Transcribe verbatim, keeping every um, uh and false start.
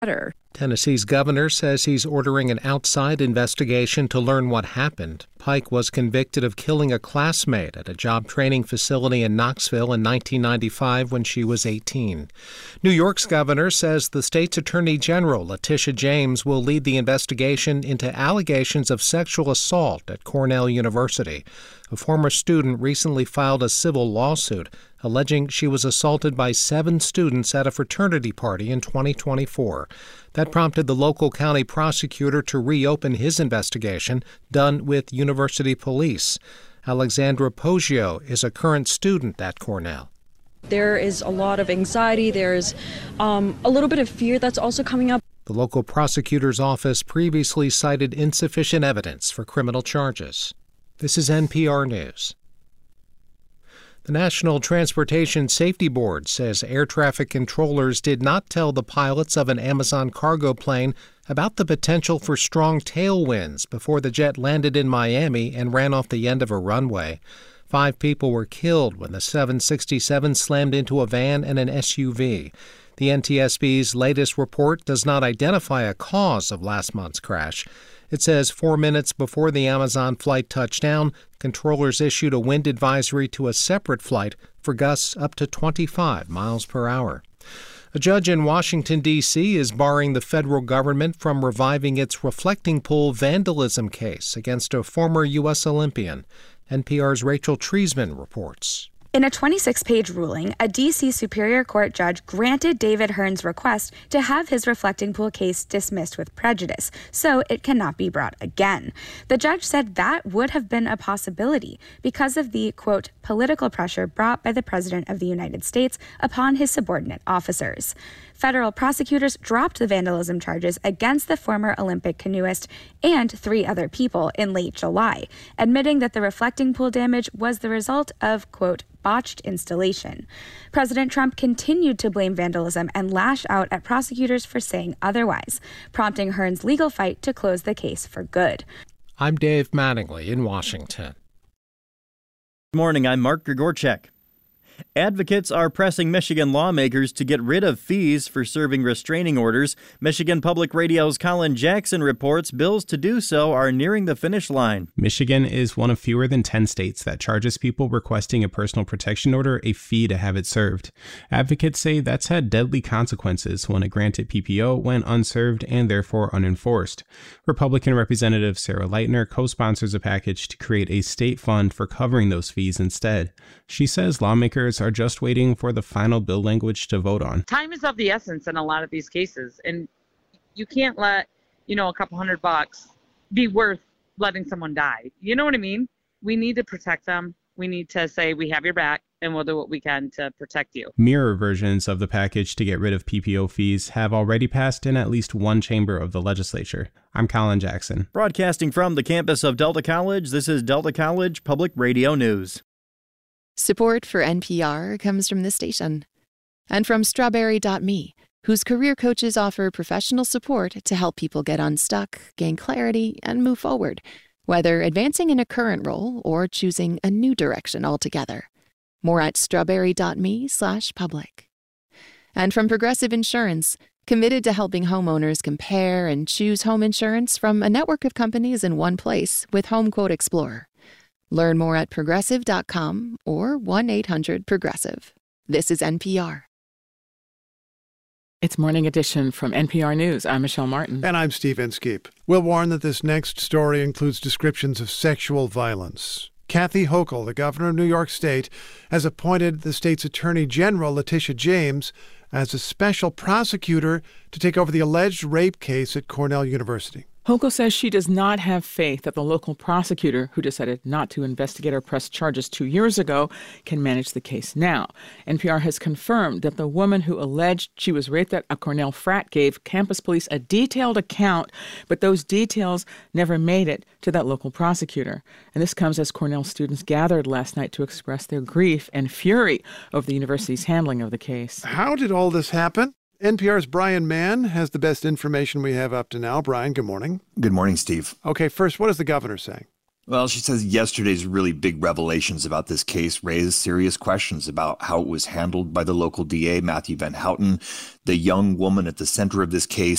better. Tennessee's governor says he's ordering an outside investigation to learn what happened. Pike was convicted of killing a classmate at a job training facility in Knoxville in nineteen ninety-five when she was eighteen. New York's governor says the state's attorney general, Letitia James, will lead the investigation into allegations of sexual assault at Cornell University. A former student recently filed a civil lawsuit alleging she was assaulted by seven students at a fraternity party in twenty twenty-four. That prompted the local county prosecutor to reopen his investigation, done with university police. Alexandra Poggio is a current student at Cornell. There is a lot of anxiety. There's um, a little bit of fear that's also coming up. The local prosecutor's office previously cited insufficient evidence for criminal charges. This is N P R News. The National Transportation Safety Board says air traffic controllers did not tell the pilots of an Amazon cargo plane about the potential for strong tailwinds before the jet landed in Miami and ran off the end of a runway. Five people were killed when the seven sixty-seven slammed into a van and an S U V. The N T S B's latest report does not identify a cause of last month's crash. It says four minutes before the Amazon flight touched down, controllers issued a wind advisory to a separate flight for gusts up to twenty-five miles per hour. A judge in Washington, D C is barring the federal government from reviving its reflecting pool vandalism case against a former U S Olympian. N P R's Rachel Treisman reports. In a twenty-six page ruling, a D C Superior Court judge granted David Hearn's request to have his reflecting pool case dismissed with prejudice, so it cannot be brought again. The judge said that would have been a possibility because of the, quote, political pressure brought by the President of the United States upon his subordinate officers. Federal prosecutors dropped the vandalism charges against the former Olympic canoeist and three other people in late July, admitting that the reflecting pool damage was the result of, quote, botched installation. President Trump continued to blame vandalism and lash out at prosecutors for saying otherwise, prompting Hearn's legal fight to close the case for good. I'm Dave Mattingly in Washington. Good morning, I'm Mark Grigorchek. Advocates are pressing Michigan lawmakers to get rid of fees for serving restraining orders. Michigan Public Radio's Colin Jackson reports bills to do so are nearing the finish line. Michigan is one of fewer than ten states that charges people requesting a personal protection order a fee to have it served. Advocates say that's had deadly consequences when a granted P P O went unserved and therefore unenforced. Republican Representative Sarah Lightner co-sponsors a package to create a state fund for covering those fees instead. She says lawmakers are just waiting for the final bill language to vote on. Time is of the essence in a lot of these cases, and you can't let, you know, a couple hundred bucks be worth letting someone die. You know what I mean? We need to protect them. We need to say we have your back, and we'll do what we can to protect you. Mirror versions of the package to get rid of P P O fees have already passed in at least one chamber of the legislature. I'm Colin Jackson. Broadcasting from the campus of Delta College, this is Delta College Public Radio News. Support for N P R comes from this station and from Strawberry dot me, whose career coaches offer professional support to help people get unstuck, gain clarity, and move forward, whether advancing in a current role or choosing a new direction altogether. More at strawberry dot me slash public. And from Progressive Insurance, committed to helping homeowners compare and choose home insurance from a network of companies in one place with HomeQuote Explorer. Learn more at progressive dot com or one eight hundred progressive. This is N P R. It's Morning Edition from N P R News. I'm Michelle Martin. And I'm Steve Inskeep. We'll warn that this next story includes descriptions of sexual violence. Kathy Hochul, the governor of New York State, has appointed the state's attorney general, Letitia James, as a special prosecutor to take over the alleged rape case at Cornell University. Hochul says she does not have faith that the local prosecutor, who decided not to investigate or press charges two years ago, can manage the case now. N P R has confirmed that the woman who alleged she was raped at a Cornell frat gave campus police a detailed account, but those details never made it to that local prosecutor. And this comes as Cornell students gathered last night to express their grief and fury over the university's handling of the case. How did all this happen? N P R's Brian Mann has the best information we have up to now. Brian, good morning. Good morning, Steve. Okay, first, what is the governor saying? Well, she says yesterday's really big revelations about this case raised serious questions about how it was handled by the local D A, Matthew Van Houten. The young woman at the center of this case